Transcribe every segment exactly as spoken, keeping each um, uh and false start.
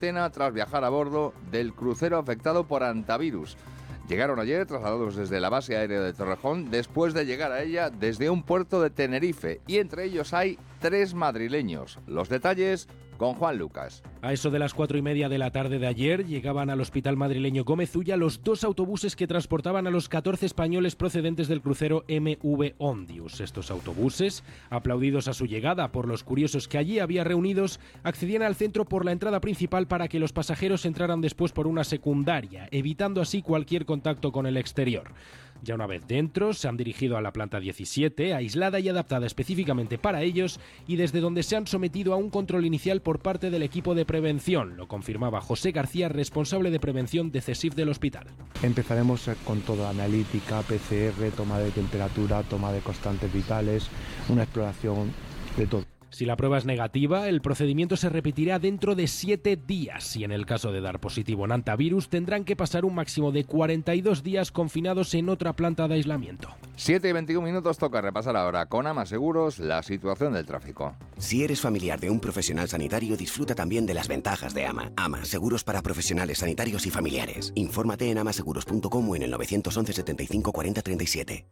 cuarentena tras viajar a bordo del crucero afectado por hantavirus. Llegaron ayer, trasladados desde la base aérea de Torrejón, después de llegar a ella desde un puerto de Tenerife, y entre ellos hay tres madrileños. Los detalles con Juan Lucas. A eso de las cuatro y media de la tarde de ayer llegaban al hospital madrileño Gómez Ulla los dos autobuses que transportaban a los catorce españoles procedentes del crucero M V Ondius. Estos autobuses, aplaudidos a su llegada por los curiosos que allí había reunidos, accedían al centro por la entrada principal para que los pasajeros entraran después por una secundaria, evitando así cualquier contacto con el exterior. Ya una vez dentro, se han dirigido a la planta diecisiete, aislada y adaptada específicamente para ellos, y desde donde se han sometido a un control inicial por parte del equipo de prevención. Lo confirmaba José García, responsable de prevención de CESIF del hospital. Empezaremos con toda analítica, P C R, toma de temperatura, toma de constantes vitales, una exploración de todo. Si la prueba es negativa, el procedimiento se repetirá dentro de siete días y en el caso de dar positivo en hantavirus tendrán que pasar un máximo de cuarenta y dos días confinados en otra planta de aislamiento. siete y veintiún minutos, toca repasar ahora con Ama Seguros la situación del tráfico. Si eres familiar de un profesional sanitario, disfruta también de las ventajas de Ama. Ama, seguros para profesionales sanitarios y familiares. Infórmate en amaseguros punto com o en el nueve once setenta y cinco cuarenta treinta y siete.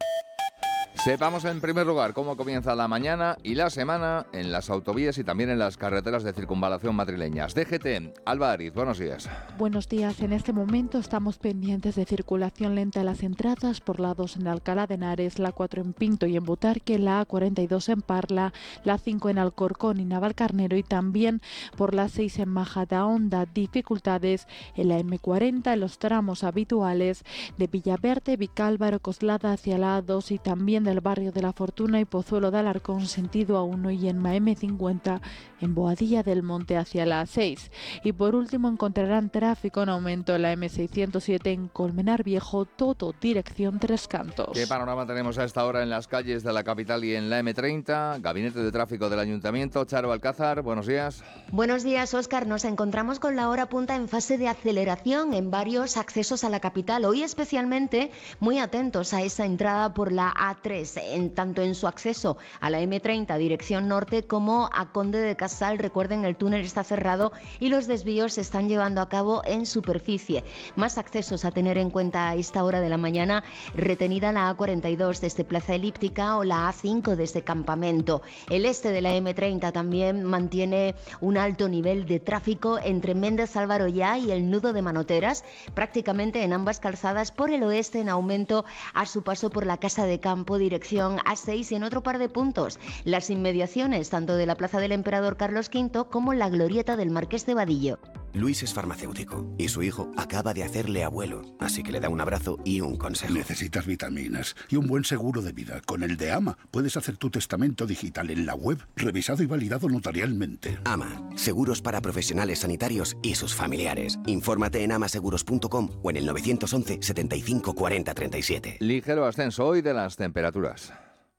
Sepamos en primer lugar cómo comienza la mañana y la semana en las autovías y también en las carreteras de circunvalación madrileñas. D G T, Alba Ariz, buenos días. Buenos días. En este momento estamos pendientes de circulación lenta en las entradas por la dos en Alcalá de Henares, la cuatro en Pinto y en Butarque, la A cuarenta y dos en Parla, la cinco en Alcorcón y Navalcarnero y también por la seis en Majadahonda. Dificultades en la eme cuarenta en los tramos habituales de Villaverde, Vicálvaro, Coslada hacia la A dos y también del barrio de la Fortuna y Pozuelo de Alarcón sentido A uno y en la eme cincuenta en Boadilla del Monte hacia la A seis. Y por último encontrarán tráfico en aumento en la eme seiscientos siete en Colmenar Viejo, todo dirección Tres Cantos. ¿Qué panorama tenemos a esta hora en las calles de la capital y en la eme treinta? Gabinete de Tráfico del Ayuntamiento, Charo Alcázar, buenos días. Buenos días, Óscar. Nos encontramos con la hora punta en fase de aceleración en varios accesos a la capital. Hoy especialmente muy atentos a esa entrada por la A tres. En, tanto en su acceso a la eme treinta dirección norte como a Conde de Casal. Recuerden, el túnel está cerrado y los desvíos se están llevando a cabo en superficie. Más accesos a tener en cuenta a esta hora de la mañana: retenida la A cuarenta y dos desde Plaza Elíptica o la A cinco desde Campamento. El este de la eme treinta también mantiene un alto nivel de tráfico entre Méndez Álvaro Ya y el nudo de Manoteras, prácticamente en ambas calzadas. Por el oeste en aumento a su paso por la Casa de Campo dirección A seis y en otro par de puntos las inmediaciones tanto de la Plaza del Emperador Carlos quinto como la glorieta del Marqués de Vadillo. Luis es farmacéutico y su hijo acaba de hacerle abuelo, así que le da un abrazo y un consejo. Necesitas vitaminas y un buen seguro de vida. Con el de Ama puedes hacer tu testamento digital en la web, revisado y validado notarialmente. Ama, seguros para profesionales sanitarios y sus familiares. Infórmate en amaseguros punto com o en el nueve once setenta y cinco cuarenta treinta y siete. Ligero ascenso hoy de las temperaturas.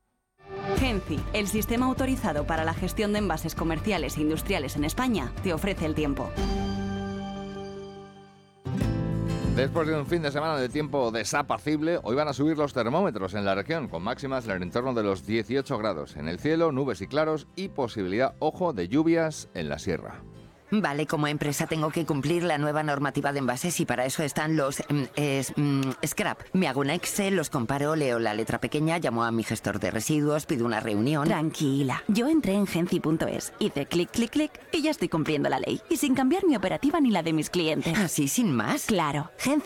Genci, el sistema autorizado para la gestión de envases comerciales e industriales en España, te ofrece el tiempo. Después de un fin de semana de tiempo desapacible, hoy van a subir los termómetros en la región, con máximas en el entorno de los dieciocho grados. En el cielo, nubes y claros y posibilidad, ojo, de lluvias en la sierra. Vale, como empresa tengo que cumplir la nueva normativa de envases y para eso están los mm, es, mm, scrap. Me hago un Excel, los comparo, leo la letra pequeña, llamo a mi gestor de residuos, pido una reunión. Tranquila, yo entré en genci punto es, hice clic, clic, clic y ya estoy cumpliendo la ley. Y sin cambiar mi operativa ni la de mis clientes. ¿Así sin más? Claro, Genci